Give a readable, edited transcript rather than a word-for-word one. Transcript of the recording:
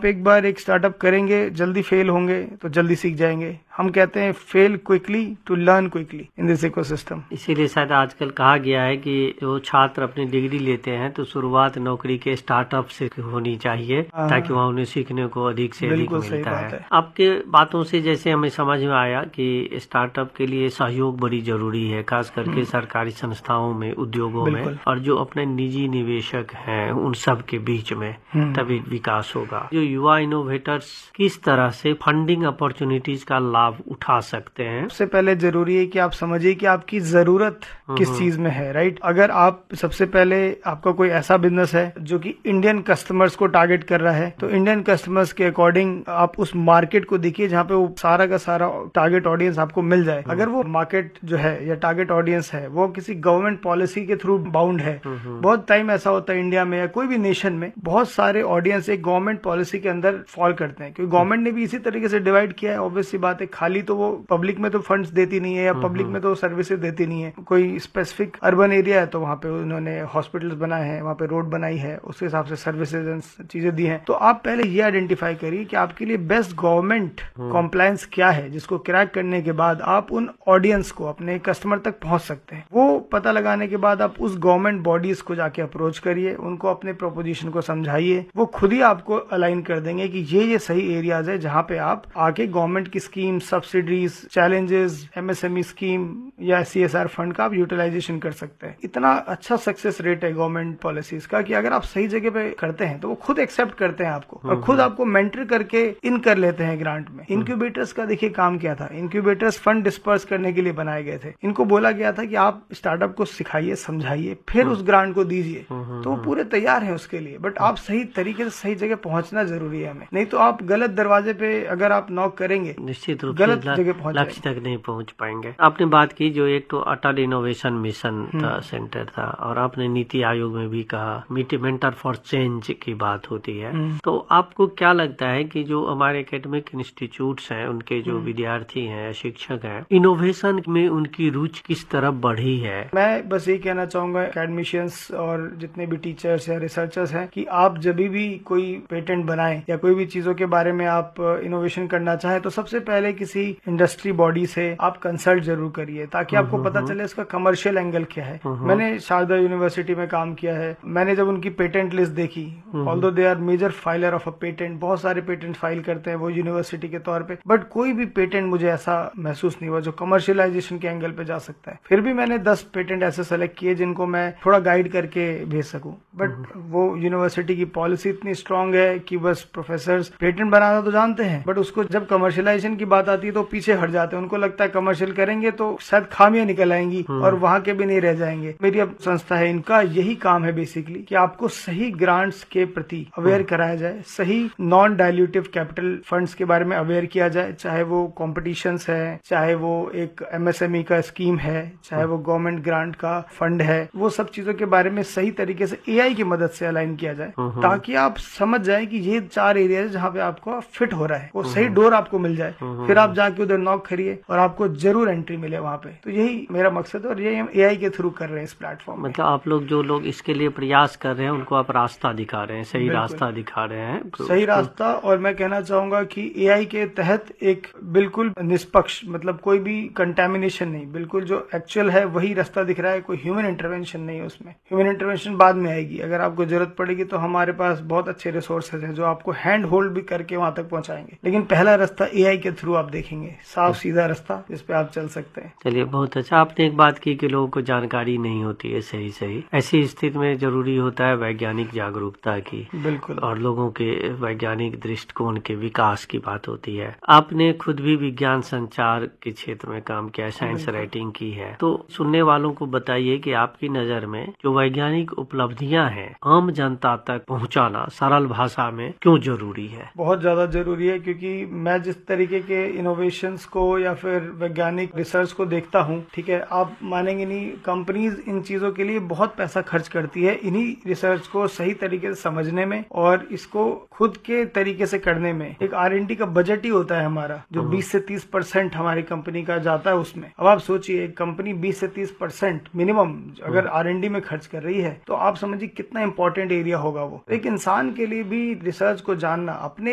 आप एक बार एक स्टार्टअप करेंगे, जल्दी फेल होंगे तो जल्दी सीख जाएंगे। हम कहते हैं fail quickly to learn quickly in this ecosystem. इसीलिए शायद आजकल कहा गया है कि जो छात्र अपनी डिग्री लेते हैं तो शुरुआत नौकरी के स्टार्टअप से होनी चाहिए, ताकि वहाँ उन्हें सीखने को अधिक से अधिक मिलता है। आपके बातों से जैसे हमें समझ में आया कि स्टार्टअप के लिए सहयोग बड़ी जरूरी है, खास करके सरकारी संस्थाओं में, उद्योगों में, और जो अपने निजी निवेशक हैं उन सब के बीच में, तभी विकास होगा। जो युवा इनोवेटर्स किस तरह से फंडिंग अपॉर्चुनिटीज का लाभ उठा सकते हैं? सबसे पहले जरूरी है कि आप समझिए कि आपकी जरूरत किस चीज में है, राइट। अगर आप सबसे पहले आपका कोई ऐसा बिजनेस है जो कि इंडियन कस्टमर्स को टारगेट कर रहा है, तो इंडियन कस्टमर्स के अकॉर्डिंग आप उस मार्केट को देखिए जहाँ पे वो सारा का सारा टारगेट ऑडियंस आपको मिल जाए। अगर वो मार्केट जो है या टारगेट ऑडियंस है वो किसी गवर्नमेंट पॉलिसी के थ्रू बाउंड है, बहुत टाइम ऐसा होता है इंडिया में या कोई भी नेशन में, बहुत सारे ऑडियंस एक गवर्नमेंट पॉलिसी के अंदर फॉल करते हैं, क्योंकि गवर्नमेंट ने भी इसी तरीके से डिवाइड किया है। ऑब्वियस सी बात है, खाली तो वो पब्लिक में तो फंड्स देती नहीं है या पब्लिक में तो सर्विसेज देती नहीं है। कोई स्पेसिफिक अर्बन एरिया है तो वहाँ पे उन्होंने हॉस्पिटल्स बनाए हैं, वहाँ पे रोड बनाई है, उसके हिसाब से सर्विसेज एंड चीजें दी हैं। तो आप पहले ये आइडेंटिफाई करिए कि आपके लिए बेस्ट गवर्नमेंट कॉम्प्लायंस क्या है, जिसको क्रैक करने के बाद आप उन ऑडियंस को, अपने कस्टमर तक पहुंच सकते हैं। वो पता लगाने के बाद आप उस गवर्नमेंट बॉडीज को जाके अप्रोच करिए, उनको अपने प्रोपोजिशन को समझाइए। वो खुद ही आपको अलाइन कर देंगे कि ये सही एरियाज है जहाँ पे आप आके गवर्नमेंट की scheme, subsidies, challenges, MSME scheme या सीएसआर फंड का आप यूटिलाइजेशन कर सकते हैं। इतना अच्छा सक्सेस रेट है गवर्नमेंट पॉलिसीज का कि अगर आप सही जगह पे करते हैं तो वो खुद एक्सेप्ट करते हैं आपको और खुद आपको मेंटर करके इन कर लेते हैं ग्रांट में। इनक्यूबेटर्स का देखिए काम क्या था। इनक्यूबेटर्स फंड डिस्पर्स करने के लिए बनाए गए थे। इनको बोला गया था कि आप स्टार्टअप को सिखाइए, समझाइए, फिर उस ग्रांट को दीजिए, तो वो पूरे तैयार है उसके लिए। बट आप सही तरीके से सही जगह पहुंचना जरूरी है हमें, नहीं तो आप गलत दरवाजे पे अगर आप नॉक करेंगे, निश्चित रूप गलत से जगह पहुंच लक्ष्य तक नहीं पहुंच पाएंगे। आपने बात की जो एक तो अटल इनोवेशन मिशन था, सेंटर था, और आपने नीति आयोग में भी कहा मेंटर फॉर चेंज की बात होती है। तो आपको क्या लगता है कि जो हमारे एकेडमिक इंस्टीट्यूट्स हैं, उनके जो विद्यार्थी हैं, शिक्षक हैं, इनोवेशन में उनकी रुचि किस तरफ बढ़ी है? मैं बस यही कहना चाहूंगा एकेडमिशियंस और जितने भी टीचर्स या रिसर्चर्स हैं कि आप जब भी कोई पेटेंट बनाएं या कोई भी चीजों के बारे में आप इनोवेशन करना चाहें तो सबसे पहले किसी इंडस्ट्री बॉडी से आप कंसल्ट जरूर करिए, ताकि आपको पता चले इसका कमर्शियल एंगल क्या है। मैंने शारदा यूनिवर्सिटी में काम किया है। मैंने जब उनकी पेटेंट लिस्ट देखी, although they are major filer of a patent, बहुत सारे पेटेंट फाइल करते हैं वो यूनिवर्सिटी के तौर पे, बट कोई भी पेटेंट मुझे ऐसा महसूस नहीं हुआ जो कमर्शियलाइजेशन के एंगल पे जा सकता है। फिर भी मैंने 10 पेटेंट ऐसे सेलेक्ट किए जिनको मैं थोड़ा गाइड करके भेज सकूं, बट वो यूनिवर्सिटी की पॉलिसी इतनी स्ट्रांग है कि बस प्रोफेसर पेटेंट बनाना तो जानते हैं, बट उसको जब कमर्शियलाइजेशन की बात आती है तो पीछे हट जाते हैं। उनको लगता है कमर्शियल करेंगे तो शायद खामियां निकल आएंगी और वहां के भी नहीं रह जाएंगे। मेरी अब संस्था है, इनका यही काम है बेसिकली कि आपको सही ग्रांट्स के प्रति अवेयर कराया जाए, सही नॉन डाइल्यूटिव कैपिटल फंड्स के बारे में अवेयर किया जाए, चाहे वो कॉम्पिटिशन्स है, चाहे वो एक एमएसएमई का स्कीम है, चाहे वो गवर्नमेंट ग्रांट का फंड है, वो सब चीजों के बारे में सही तरीके से एआई की मदद से अलाइन किया जाए, ताकि आप समझ जाए कि ये 4 एरिया जहाँ पे आपको फिट हो रहा है, वो सही डोर आपको मिल जाए, फिर आप जाके उधर नॉक करिए और आपको जरूर एंट्री मिले वहाँ पे। तो यही मेरा मकसद है और यही हम एआई के थ्रू कर रहे हैं इस प्लेटफॉर्म में। मतलब आप लोग जो लोग इसके लिए प्रयास कर रहे हैं उनको आप रास्ता दिखा रहे हैं, सही रास्ता दिखा रहे हैं, सही रास्ता। और मैं कहना चाहूंगा कि एआई के तहत एक बिल्कुल निष्पक्ष, मतलब कोई भी कंटेमिनेशन नहीं, बिल्कुल जो एक्चुअल है वही रास्ता दिख रहा है, कोई ह्यूमन इंटरवेंशन नहीं है उसमें। ह्यूमन इंटरवेंशन बाद में आएगी, अगर आपको जरूरत पड़ेगी तो हमारे पास बहुत अच्छे रिसोर्सेज हैं जो आपको हैंड होल्ड भी करके वहां तक पहुंचाएंगे, लेकिन पहला रास्ता एआई के थ्रू आप देखेंगे, साफ सीधा रास्ता जिस पे आप चल सकते हैं। चलिए, बहुत अच्छा। आपने एक बात की कि लोगों को जानकारी नहीं होती है सही। ऐसी स्थिति में जरूरी होता है वैज्ञानिक जागरूकता की, बिल्कुल, और लोगों के वैज्ञानिक दृष्टिकोण के विकास की बात होती है। आपने खुद भी विज्ञान संचार के क्षेत्र में काम किया है, साइंस राइटिंग की है, तो सुनने वालों को बताइए कि आपकी नजर में जो वैज्ञानिक उपलब्धियां हैं आम जनता तक पहुंचाना सरल भाषा में क्यों जरूरी है? बहुत ज्यादा जरूरी है, क्योंकि मैं जिस तरीके के इनोवेशंस को या फिर वैज्ञानिक रिसर्च को देखता हूँ, ठीक है, आप मानेंगे नहीं, कंपनीज इन चीजों के लिए बहुत पैसा खर्च करती है इन्हीं रिसर्च को सही तरीके से समझने में और इसको खुद के तरीके से करने में। एक R&D का बजट ही होता है हमारा जो 20 से 30% हमारी कंपनी का जाता है उसमें। अब आप सोचिए, एक कंपनी 20 से 30% मिनिमम अगर R&D में खर्च कर रही है तो आप समझिए कितना इंपॉर्टेंट एरिया होगा वो। एक इंसान के लिए भी रिसर्च को जानना, अपने